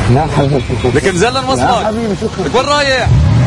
لا حبيبي. لك مزلن لا وصلك. حبيبي شكرا. لك وين رايح؟